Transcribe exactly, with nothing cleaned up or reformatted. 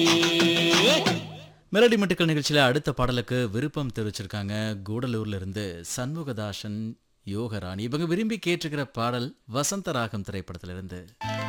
Melody மட்டுக்கள் நிகழ்ச்சியில் அடுத்த பாடலுக்கு விருப்பம் தெரிவிச்சிருக்காங்க கூடலூர்ல இருந்து சண்முகதாசன் யோகராணி. இவங்க விரும்பி கேட்டிருக்கிற பாடல் வசந்த ராகம் திரைப்படத்திலிருந்து.